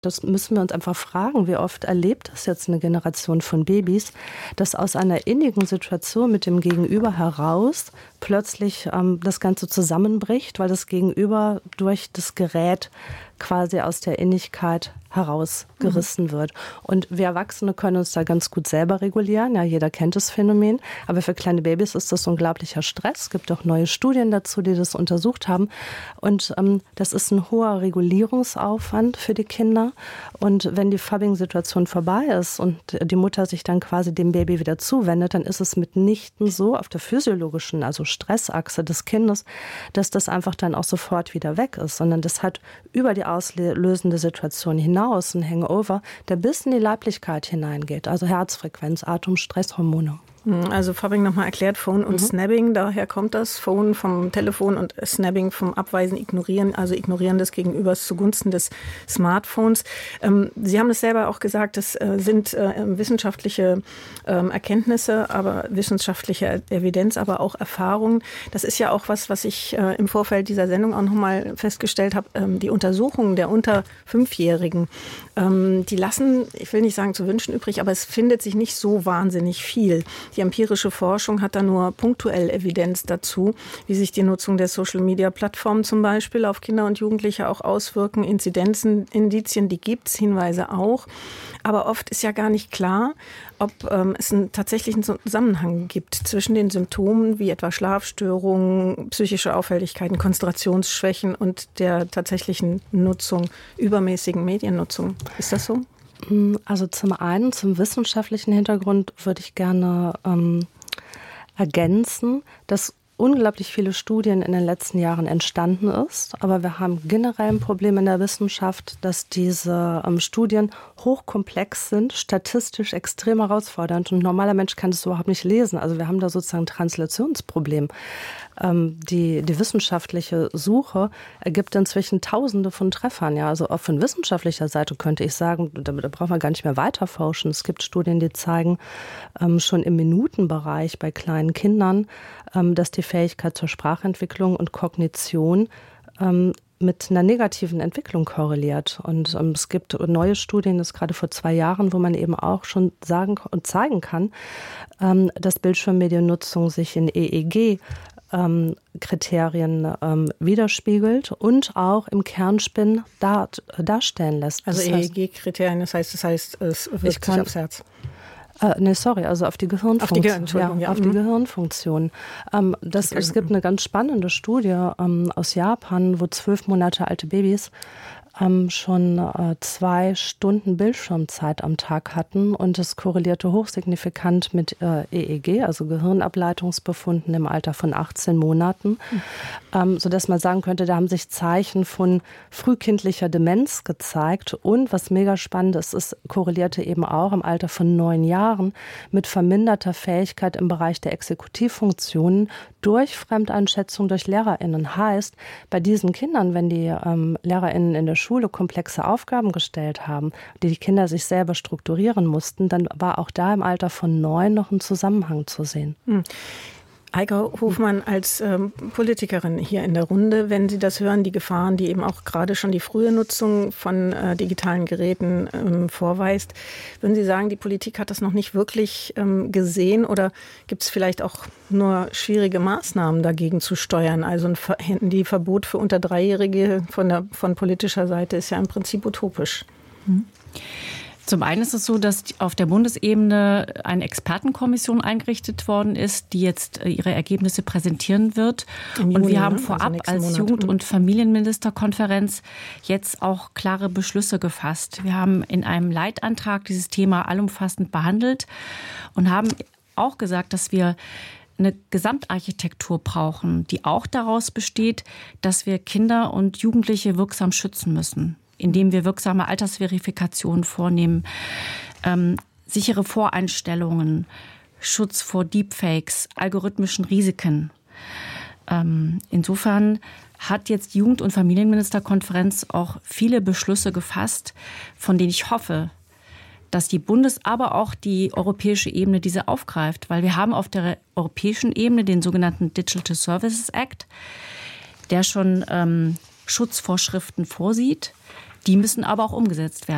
Das müssen wir uns einfach fragen, wie oft erlebt das jetzt eine Generation von Babys, dass aus einer innigen Situation mit dem Gegenüber heraus plötzlich das Ganze zusammenbricht, weil das Gegenüber durch das Gerät quasi aus der Innigkeit herausgerissen wird. Und wir Erwachsene können uns da ganz gut selber regulieren. Ja, jeder kennt das Phänomen. Aber für kleine Babys ist das unglaublicher Stress. Es gibt auch neue Studien dazu, die das untersucht haben. Und das ist ein hoher Regulierungsaufwand für die Kinder. Und wenn die Pfubbing-Situation vorbei ist und die Mutter sich dann quasi dem Baby wieder zuwendet, dann ist es mitnichten so auf der physiologischen, also Stressachse des Kindes, dass das einfach dann auch sofort wieder weg ist, sondern das hat über die auslösende Situation hinaus ein Hangover, der bis in die Leiblichkeit hineingeht, also Herzfrequenz, Atem, Stresshormone. Also Pfubbing nochmal erklärt, Phone und Snabbing, daher kommt das. Phone vom Telefon und Snabbing vom Abweisen, Ignorieren, also Ignorieren des Gegenübers zugunsten des Smartphones. Sie haben es selber auch gesagt, das sind wissenschaftliche Erkenntnisse, aber wissenschaftliche Evidenz, aber auch Erfahrungen. Das ist ja auch was ich im Vorfeld dieser Sendung auch nochmal festgestellt habe. Die Untersuchungen der unter 5-Jährigen, die lassen, ich will nicht sagen zu wünschen übrig, aber es findet sich nicht so wahnsinnig viel. Die empirische Forschung hat da nur punktuell Evidenz dazu, wie sich die Nutzung der Social-Media-Plattformen zum Beispiel auf Kinder und Jugendliche auch auswirken. Inzidenzen, Indizien, die gibt's, Hinweise auch. Aber oft ist ja gar nicht klar, ob es einen tatsächlichen Zusammenhang gibt zwischen den Symptomen wie etwa Schlafstörungen, psychische Auffälligkeiten, Konzentrationsschwächen und der tatsächlichen Nutzung, übermäßigen Mediennutzung. Ist das so? Also zum einen, zum wissenschaftlichen Hintergrund würde ich gerne ergänzen, dass unglaublich viele Studien in den letzten Jahren entstanden ist. Aber wir haben generell ein Problem in der Wissenschaft, dass diese Studien hochkomplex sind, statistisch extrem herausfordernd. Und ein normaler Mensch kann das überhaupt nicht lesen. Also wir haben da sozusagen ein Translationsproblem. Die wissenschaftliche Suche ergibt inzwischen Tausende von Treffern. Ja, also auch von wissenschaftlicher Seite könnte ich sagen, da braucht man gar nicht mehr weiterforschen. Es gibt Studien, die zeigen schon im Minutenbereich bei kleinen Kindern, dass die Fähigkeit zur Sprachentwicklung und Kognition mit einer negativen Entwicklung korreliert. Und es gibt neue Studien, das gerade vor 2 Jahren, wo man eben auch schon sagen und zeigen kann, dass Bildschirmmediennutzung sich in EEG Kriterien widerspiegelt und auch im Kernspin darstellen lässt. Also EEG-Kriterien, das heißt, es wirkt sich aufs Herz. Also auf die Gehirnfunktion. Auf die Gehirnfunktion. Es gibt eine ganz spannende Studie aus Japan, wo 12 Monate alte Babys schon 2 Stunden Bildschirmzeit am Tag hatten und es korrelierte hochsignifikant mit EEG, also Gehirnableitungsbefunden im Alter von 18 Monaten, sodass man sagen könnte, da haben sich Zeichen von frühkindlicher Demenz gezeigt und was mega spannend ist, es korrelierte eben auch im Alter von 9 Jahren mit verminderter Fähigkeit im Bereich der Exekutivfunktionen durch Fremdeinschätzung durch LehrerInnen. Heißt, bei diesen Kindern, wenn die LehrerInnen in der Schule komplexe Aufgaben gestellt haben, die Kinder sich selber strukturieren mussten, dann war auch da im Alter von 9 noch ein Zusammenhang zu sehen. Heike Hofmann als Politikerin hier in der Runde, wenn Sie das hören, die Gefahren, die eben auch gerade schon die frühe Nutzung von digitalen Geräten vorweist, würden Sie sagen, die Politik hat das noch nicht wirklich gesehen oder gibt es vielleicht auch nur schwierige Maßnahmen dagegen zu steuern? Also ein Verbot für unter 3-Jährige von politischer Seite ist ja im Prinzip utopisch. Zum einen ist es so, dass auf der Bundesebene eine Expertenkommission eingerichtet worden ist, die jetzt ihre Ergebnisse präsentieren wird. Und wir haben vorab als Jugend- und Familienministerkonferenz jetzt auch klare Beschlüsse gefasst. Wir haben in einem Leitantrag dieses Thema allumfassend behandelt und haben auch gesagt, dass wir eine Gesamtarchitektur brauchen, die auch daraus besteht, dass wir Kinder und Jugendliche wirksam schützen müssen, indem wir wirksame Altersverifikationen vornehmen, sichere Voreinstellungen, Schutz vor Deepfakes, algorithmischen Risiken. Insofern hat jetzt die Jugend- und Familienministerkonferenz auch viele Beschlüsse gefasst, von denen ich hoffe, dass die aber auch die europäische Ebene diese aufgreift. Weil wir haben auf der europäischen Ebene den sogenannten Digital Services Act, der schon Schutzvorschriften vorsieht. Die müssen aber auch umgesetzt werden.